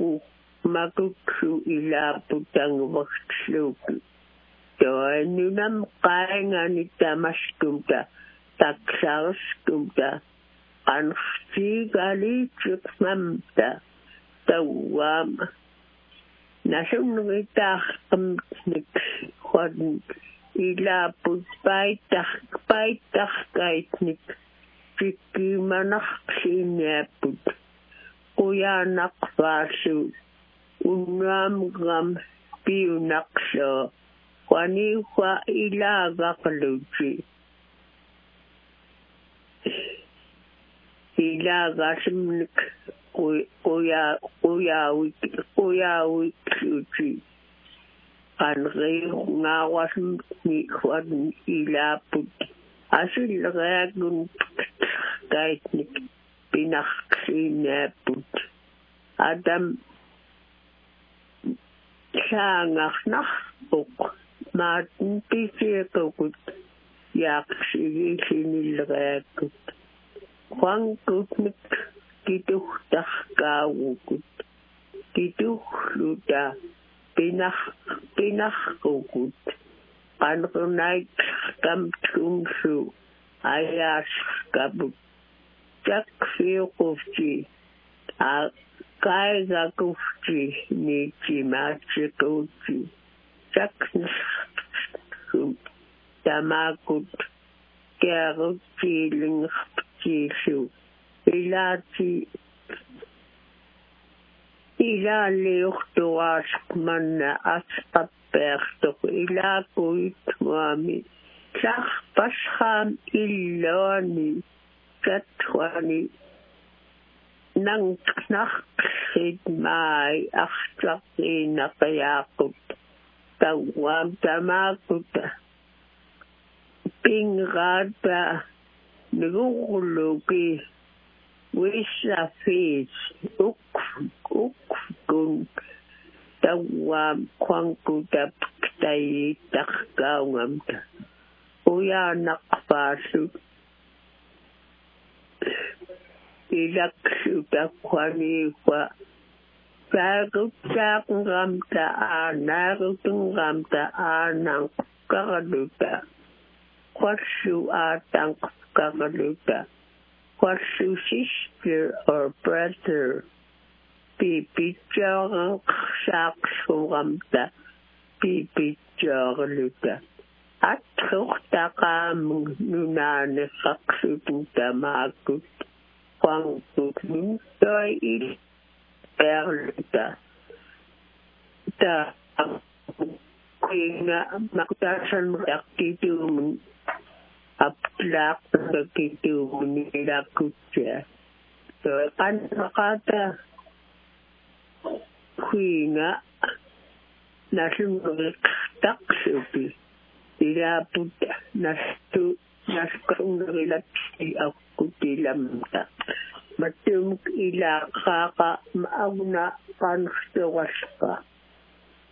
makuksu ilaaputanguvaqtluuki toanunam qaangani tamastumta taksaarstumta qanqtiigaliitsiqmamta tawwaama nasunritaaqamnik qan ilaaput paittarkaitnik tikkimanarqsiiniapput quyaanaqpaasu unnaamgam piunaqsoo qaniuqa ilaagaqluuti ilaagasmnik quyaawikluuti qanriuqngaawasmni qan ilaaput asilreagun kaitnik pinarqsiiniapput adam saangarnarpuq maatin pisiiqukut yaaqsigiisinilreakut qanqutnik kituhtarkaawukut kituhluta pinarqukut qanrunaikkam tumsu ayaaskaput takfiuqufti kaigakufti niitimaatsikauti taknissum tamakut kiarutiilingerptiisu ilaaliurtuaasmanna asqappeertuq ilaakuitmuami sarpashaam illoani katwani nangqnarqsit maai artaqiinaqiyaaqut tawwaam tamakuta pingraata nugurluki wissafiis ukfkun tawwaam qanqutap tayiitarkaungamta uyaanaqpaasut ilaksuta qaniuqa saaqutsaaqngamta aanaarutungamta aananqkarluta qassu aatanqkarluta qassu sister or brother pipitsoorsaaqsuramta pipitsoorluta atruqtaqaamung nunaaneqaqsutuntamaakut qanqut nuntoi il perluta ta kuinga makutasan rakitumun aptlaaqakitumun ilakutsia so qanraqata kuinga nasunriqtaqsupi ilaaput nasqunrilapsi aqutilamta matumuk ilaaqaaqa maagna qanrtuqasqa